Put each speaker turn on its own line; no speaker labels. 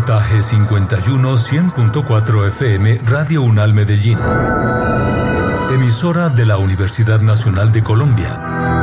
JG51 100.4 FM Radio UNAL Medellín. Emisora de la Universidad Nacional de Colombia.